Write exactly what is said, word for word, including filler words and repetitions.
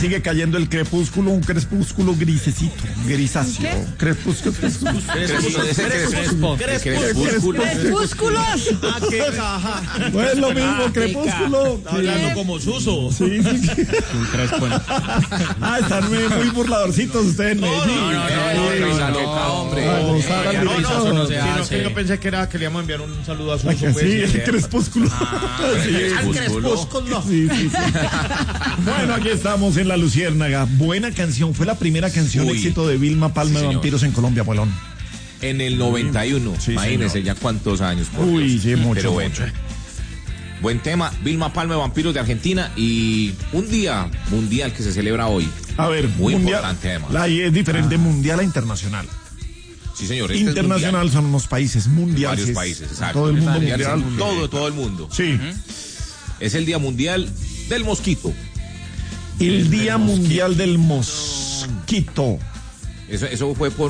sigue cayendo el crepúsculo, un crepúsculo grisecito, grisáceo. Crepúsculo, crepúsculo. Crepúsculo. ¡Crepúsculos! Ah, qué caja. No es lo mismo, crepúsculo. Está hablando como Suso. Sí, sí, sí. Un crespo. Ah, están muy, muy burladorcitos ustedes. No, no, no, no, no, hombre. A gozar al No, no, divisor. eso no se Sí, hace. no, que yo pensé que era que le íbamos a enviar un saludo a Suso. Ay, que pues, sí, y el que- crepúsculo. Sí, Al crepúsculo. sí, sí, sí. Bueno, aquí estamos en La Luciérnaga. Buena canción. Fue la primera canción Uy. éxito de Vilma Palma Sí, de señor. Vampiros en Colombia, Abuelón. En el noventa y uno, Sí, imagínese señor. ya cuántos años. por Uy, Dios. sí, mucho, Pero bueno, mucho. buen tema, Vilma Palma de Vampiros de Argentina y un día mundial que se celebra hoy. A ver, Muy mundial, importante, además. La I es diferente, mundial a internacional. Sí, señor. Este es Internacional mundial. son unos países mundiales. Varios países, exacto. Todo el mundo Mundial, mundial. sí, Todo, todo el mundo. Sí. Es el Día Mundial del Mosquito. El Día Mundial del Mosquito. Eso, eso fue por